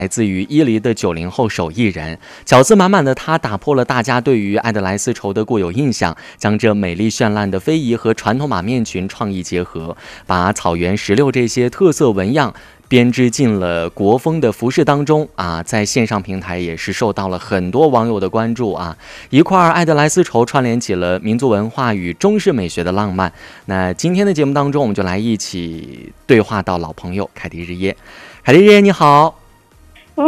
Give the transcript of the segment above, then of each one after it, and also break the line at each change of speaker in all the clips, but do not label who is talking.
来自于伊犁的90后手艺人，巧思满满的他打破了大家对于爱德莱丝绸的固有印象，将这美丽绚烂的非遗和传统马面裙创意结合，把草原石榴这些特色纹样编织进了国风的服饰当中啊，在线上平台也是受到了很多网友的关注啊。一块爱德莱丝绸串联起了民族文化与中式美学的浪漫。那今天的节目当中，我们就来一起对话到老朋友凯迪日耶。凯迪日耶，你好。
你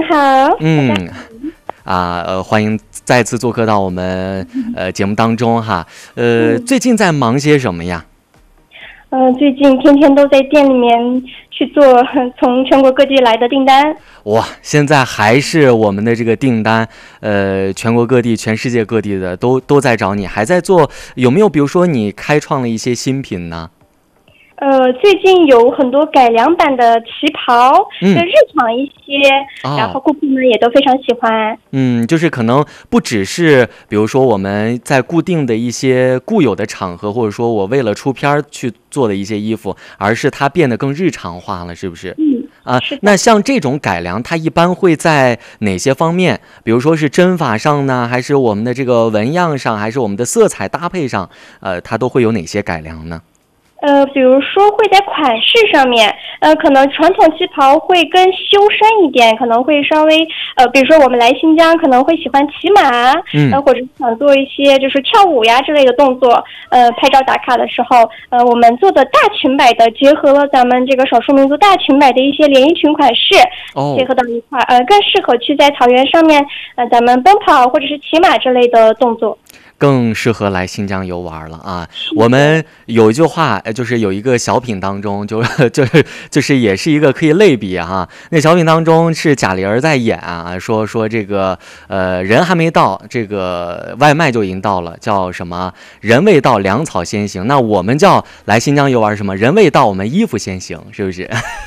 好，欢迎再次做客到我们节目当中哈。最近在忙些什么呀？
最近天天都在店里面去做从全国各地来的订单。
哇，现在还是我们的这个订单，全国各地、全世界各地的都在找你，还在做。有没有比如说你开创了一些新品呢？
最近有很多改良版的旗袍，更日常一些，然后顾客们也都非常喜欢。
就是可能不只是比如说我们在固定的一些固有的场合，或者说我为了出片去做的一些衣服，而是它变得更日常化了，是不是？那像这种改良，它一般会在哪些方面？比如说是针法上呢，还是我们的这个纹样上，还是我们的色彩搭配上？它都会有哪些改良呢？
比如说会在款式上面，可能传统旗袍会更修身一点，可能会稍微，比如说我们来新疆可能会喜欢骑马，或者想做一些就是跳舞呀之类的动作，拍照打卡的时候，我们做的大裙摆的，结合了咱们这个少数民族大裙摆的一些连衣裙款式，结合到一块，更适合去在草原上面，咱们奔跑或者是骑马之类的动作。
更适合来新疆游玩了啊！我们有一句话，就是有一个小品当中，就是也是一个可以类比哈。那小品当中是贾玲在演啊，说这个人还没到，这个外卖就已经到了，叫什么人未到粮草先行。那我们叫来新疆游玩什么人未到，我们衣服先行，是不是？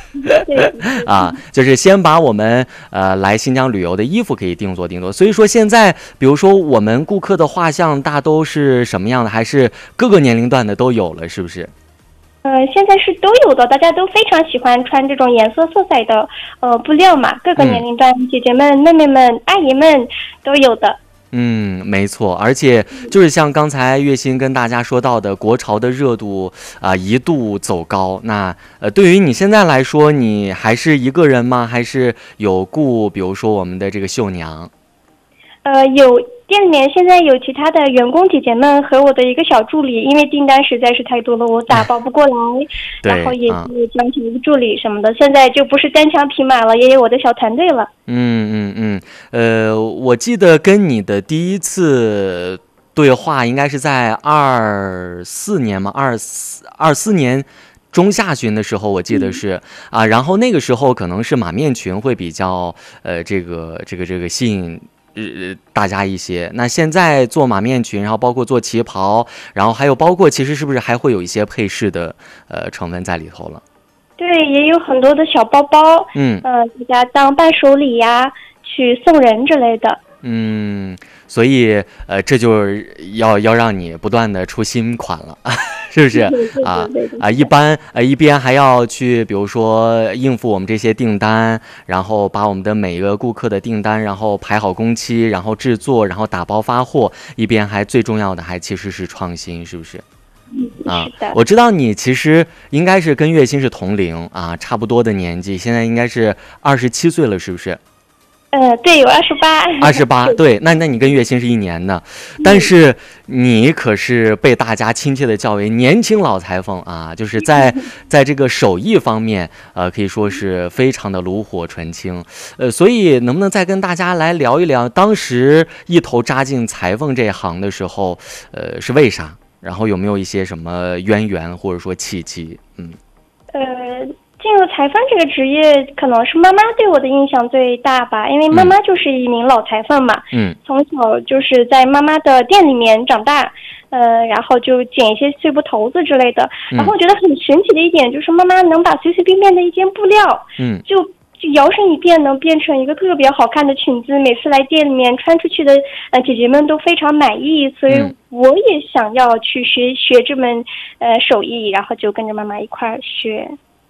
就是先把我们来新疆旅游的衣服可以定做。所以说现在比如说我们顾客的画像大都是什么样的？还是各个年龄段的都有了，是不是？
现在是都有的，大家都非常喜欢穿这种颜色色彩的布料嘛，各个年龄段，姐姐们、妹妹们、阿姨们都有的。
没错，而且就是像刚才月薪跟大家说到的，国潮的热度一度走高。那对于你现在来说，你还是一个人吗？还是有雇，比如说我们的这个绣娘？
有店里面现在有其他的员工姐姐们和我的一个小助理，因为订单实在是太多了，我打包不过来，然后也是加上一个助理什么的，现在就不是单枪匹马了，也有我的小团队了。
我记得跟你的第一次对话应该是在24年嘛，24年中下旬的时候，我记得是然后那个时候可能是马面裙会比较这个吸引大家一些。那现在做马面裙，然后包括做旗袍，然后还有包括其实是不是还会有一些配饰的成分在里头了？
对，也有很多的小包包，大家当伴手礼呀，去送人之类的。
所以这就是要让你不断的出新款了。是不是一边还要去比如说应付我们这些订单，然后把我们的每一个顾客的订单然后排好工期，然后制作，然后打包发货，一边还最重要的还其实是创新，是不是？
是的。
我知道你其实应该是跟月薪是同龄差不多的年纪，现在应该是27岁了，是不是？
对，有28。
对，那你跟月薪是1年的，但是你可是被大家亲切的叫为年轻老裁缝就是在这个手艺方面可以说是非常的炉火纯青。所以能不能再跟大家来聊一聊当时一头扎进裁缝这一行的时候是为啥，然后有没有一些什么渊源或者说契机？
进入裁缝这个职业，可能是妈妈对我的印象最大吧，因为妈妈就是一名老裁缝嘛，从小就是在妈妈的店里面长大，然后就剪一些碎布头子之类的，然后我觉得很神奇的一点就是妈妈能把随随便便的一件布料，就摇身一变能变成一个特别好看的裙子，每次来店里面穿出去的姐姐们都非常满意，所以我也想要去学这门手艺，然后就跟着妈妈一块儿学。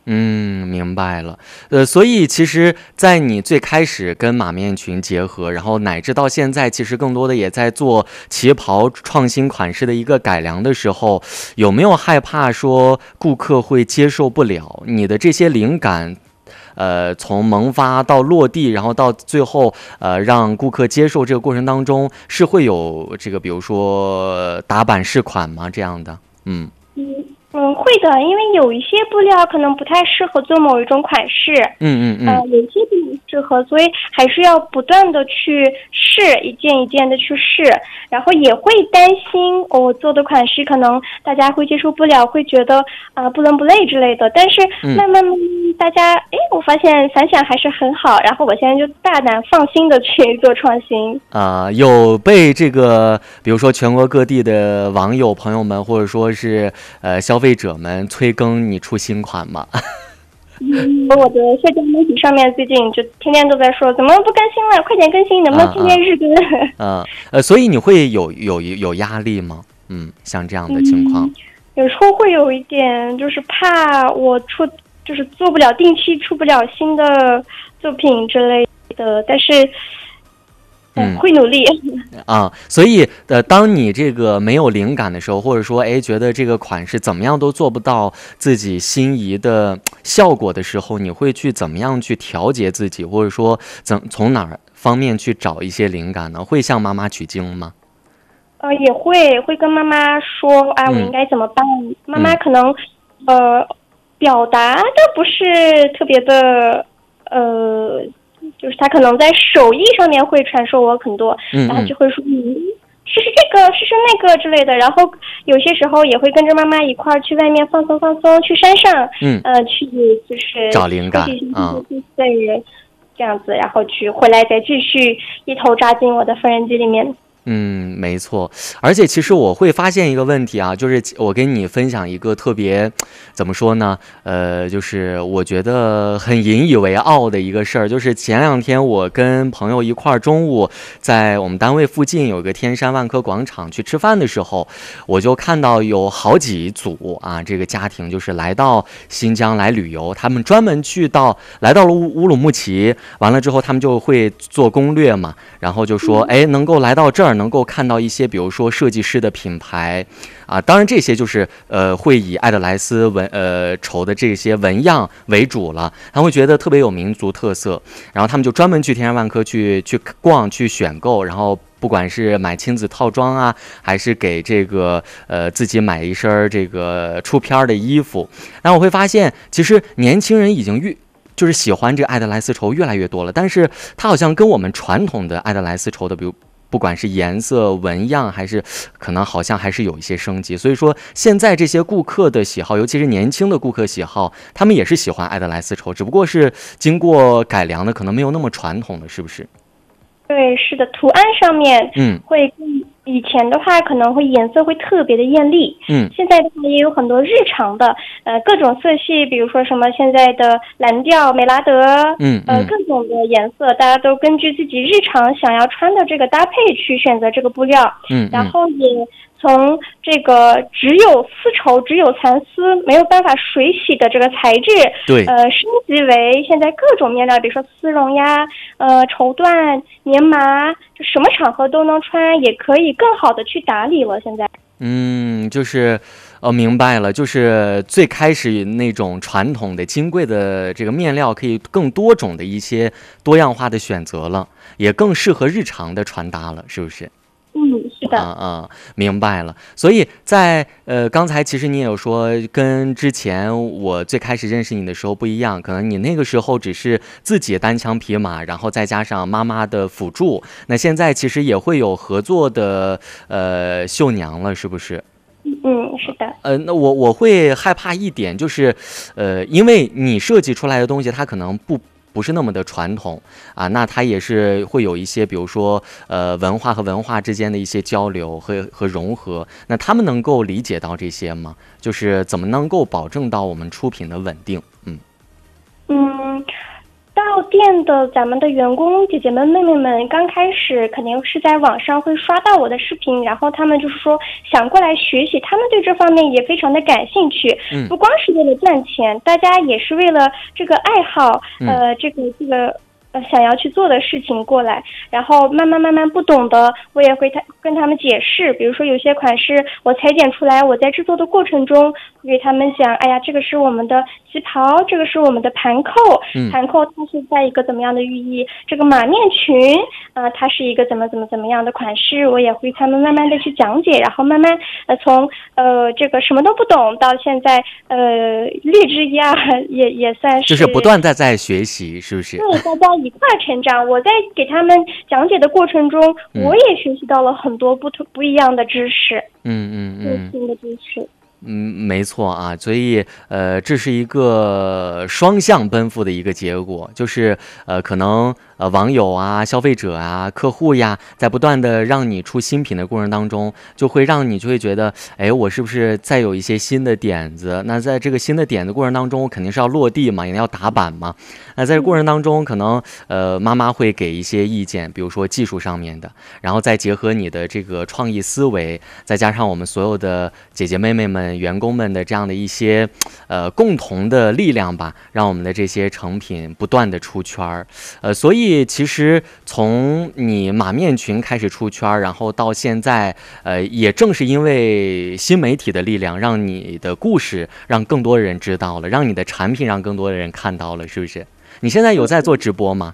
明白了。所以其实在你最开始跟马面裙结合，然后乃至到现在，其实更多的也在做旗袍创新款式的一个改良的时候，有没有害怕说顾客会接受不了你的这些灵感？从萌发到落地，然后到最后，让顾客接受这个过程当中，是会有这个，比如说打版试款吗？这样的，
会的，因为有一些布料可能不太适合做某一种款式，有一些不适合，所以还是要不断的去试，一件一件的去试，然后也会担心我做的款式可能大家会接受不了，会觉得不伦不类之类的，但是慢慢大家我发现反响还是很好，然后我现在就大胆放心的去做创新。
有被这个比如说全国各地的网友朋友们或者说是消费者们催更你出新款吗？
我的社交媒体上面最近就天天都在说怎么不更新了，快点更新，能不能天天日更？
所以你会有压力吗？像这样的情况，
有时候会有一点，就是怕我就是做不了定期出不了新的作品之类的，但是会努力
所以当你这个没有灵感的时候，或者说觉得这个款式怎么样都做不到自己心仪的效果的时候，你会去怎么样去调节自己，或者说从哪方面去找一些灵感呢？会向妈妈取经吗？
也会跟妈妈说，我应该怎么办？妈妈可能表达的不是特别的就是他可能在手艺上面会传授我很多，然后就会说试试这个试试那个之类的，然后有些时候也会跟着妈妈一块儿去外面放松放松，去山上去就是
找灵感
对，这样子，然后去回来再继续一头扎进我的缝纫机里面。
没错，而且其实我会发现一个问题啊，就是我跟你分享一个特别怎么说呢？就是我觉得很引以为傲的一个事儿，就是前2天我跟朋友一块儿中午在我们单位附近有一个天山万科广场去吃饭的时候，我就看到有好几组这个家庭就是来到新疆来旅游，他们专门来到了乌鲁木齐，完了之后他们就会做攻略嘛，然后就说能够来到这儿。能够看到一些比如说设计师的品牌当然这些就是会以爱德莱斯绸的这些纹样为主了，他会觉得特别有民族特色，然后他们就专门去天山万科去逛去选购，然后不管是买亲子套装还是给这个自己买一身这个出片的衣服，然后我会发现其实年轻人已经就是喜欢这个爱德莱斯绸越来越多了，但是它好像跟我们传统的爱德莱斯绸的不管是颜色纹样还是可能好像还是有一些升级，所以说现在这些顾客的喜好，尤其是年轻的顾客喜好，他们也是喜欢爱德莱斯绸，只不过是经过改良的，可能没有那么传统的，是不是？
对，是的，图案上面会以前的话可能会颜色会特别的艳丽，现在的话也有很多日常的各种色系，比如说什么现在的蓝调美拉德各种的颜色，大家都根据自己日常想要穿的这个搭配去选择这个布料，然后也从这个只有丝绸只有蚕丝没有办法水洗的这个材质，升级为现在各种面料，比如说丝绒呀绸缎棉麻，就什么场合都能穿，也可以更好的去打理了现在。
就是明白了，就是最开始那种传统的金贵的这个面料可以更多种的一些多样化的选择了，也更适合日常的穿搭了，是不是？
是的。
明白了。所以在刚才其实你也有说，跟之前我最开始认识你的时候不一样，可能你那个时候只是自己单枪匹马，然后再加上妈妈的辅助，那现在其实也会有合作的绣娘了，是不是？
是的。
那我会害怕一点，就是因为你设计出来的东西它可能不是那么的传统那它也是会有一些比如说文化和文化之间的一些交流和融合，那他们能够理解到这些吗？就是怎么能够保证到我们出品的稳定？
到到店的咱们的员工姐姐们妹妹们刚开始肯定是在网上会刷到我的视频，然后他们就是说想过来学习，他们对这方面也非常的感兴趣。不光是为了赚钱，大家也是为了这个爱好，这个想要去做的事情过来，然后慢慢不懂的，我也会跟他们解释。比如说有些款式我裁剪出来，我在制作的过程中会给他们讲，哎呀，这个是我们的旗袍，这个是我们的盘扣，盘扣它是在一个怎么样的寓意，这个马面裙它是一个怎么样的款式，我也会他们慢慢的去讲解，然后慢慢从这个什么都不懂到现在略知一二，也算是
就是不断的在学习，是不是？
对，大家一块成长。我在给他们讲解的过程中，我也学习到了很多不一样的知识，新的知识。
没错啊，所以这是一个双向奔赴的一个结果，就是可能网友啊、消费者啊、客户呀，在不断的让你出新品的过程当中，就会觉得，哎，我是不是再有一些新的点子？那在这个新的点子过程当中，我肯定是要落地嘛，也要打板嘛。那在这过程当中，可能妈妈会给一些意见，比如说技术上面的，然后再结合你的这个创意思维，再加上我们所有的姐姐妹妹们、员工们的这样的一些共同的力量吧，让我们的这些成品不断的出圈所以其实从你马面裙开始出圈，然后到现在也正是因为新媒体的力量，让你的故事让更多人知道了，让你的产品让更多的人看到了，是不是？你现在有在做直播吗？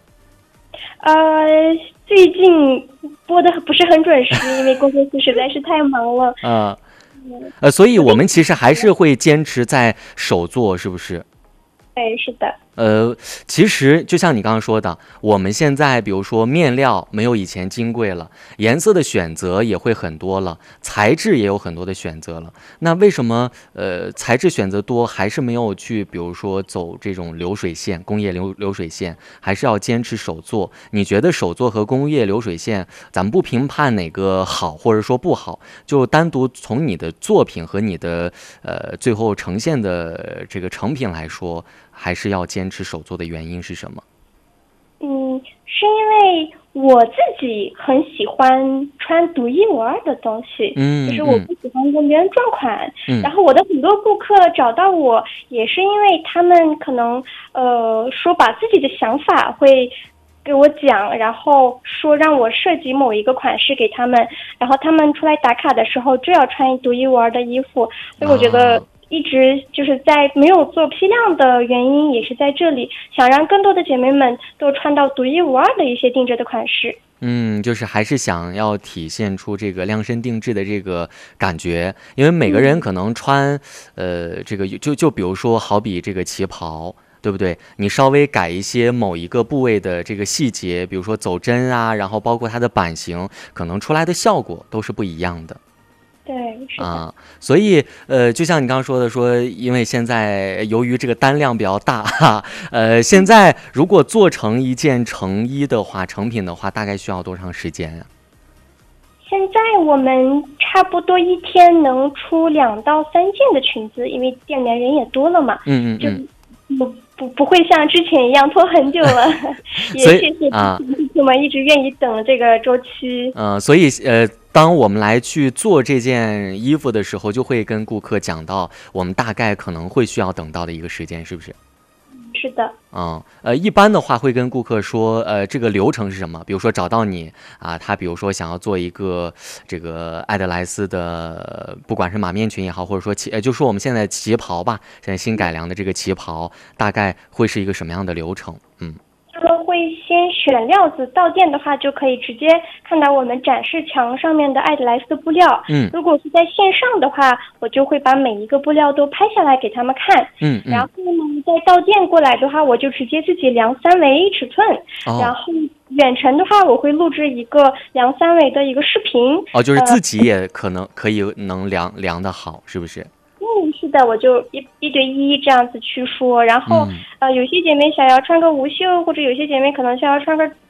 最近播的不是很准时，因为工作室实在是太忙了。
所以我们其实还是会坚持在手做，是不是？
对，是的。
其实就像你刚刚说的，我们现在比如说面料没有以前金贵了，颜色的选择也会很多了，材质也有很多的选择了。那为什么材质选择多，还是没有去比如说走这种流水线，工业流水线，还是要坚持手做？你觉得手做和工业流水线，咱们不评判哪个好或者说不好，就单独从你的作品和你的最后呈现的这个成品来说，还是要坚持手做的原因是什么？
是因为我自己很喜欢穿独一无二的东西，就是我不喜欢跟别人撞款。然后我的很多顾客找到我，也是因为他们可能说把自己的想法会给我讲，然后说让我设计某一个款式给他们，然后他们出来打卡的时候就要穿独一无二的衣服，所以我觉得一直就是在没有做批量的原因也是在这里，想让更多的姐妹们都穿到独一无二的一些定制的款式。
就是还是想要体现出这个量身定制的这个感觉，因为每个人可能穿这个就比如说好比这个旗袍，对不对？你稍微改一些某一个部位的这个细节，比如说走针啊，然后包括它的版型，可能出来的效果都是不一样的。
对，是的。
所以就像你刚刚说的，说因为现在由于这个单量比较大现在如果做成一件成衣的话，成品的话，大概需要多长时间呀？
现在我们差不多一天能出2到3件的裙子，因为店里面人也多了嘛。就不会像之前一样拖很久了。也谢谢我们一直愿意等这个周期。
所以当我们来去做这件衣服的时候，就会跟顾客讲到我们大概可能会需要等到的一个时间，是不是？
是的。
一般的话会跟顾客说，这个流程是什么？比如说找到你他比如说想要做一个这个爱德莱斯的，不管是马面裙也好，或者说就说我们现在旗袍吧，现在新改良的这个旗袍，大概会是一个什么样的流程？
他们会先选料子，到店的话就可以直接看到我们展示墙上面的爱德莱斯的布料。如果是在线上的话，我就会把每一个布料都拍下来给他们看。然后呢，在到店过来的话，我就直接自己量3围尺寸。然后远程的话，我会录制一个量3围的一个视频。
就是自己也能量得好，是不是？
是的，我就一对一这样子去说，然后有些姐妹想要穿个无袖，或者有些姐妹可能想要穿个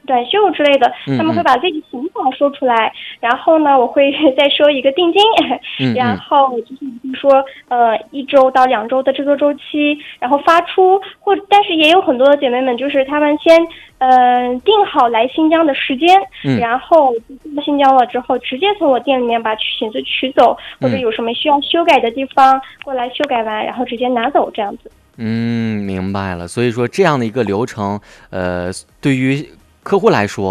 短袖之类的，他们会把自己的想法说出来，然后呢，我会再说一个定金，然后就是说1周到2周的制作周期，然后发出，但是也有很多的姐妹们，就是她们先定好来新疆的时间，然后到新疆了之后，直接从我店里面把裙子取走，或者有什么需要修改的地方过来修改完，然后直接拿走这样子。
明白了。所以说这样的一个流程，对于客户来说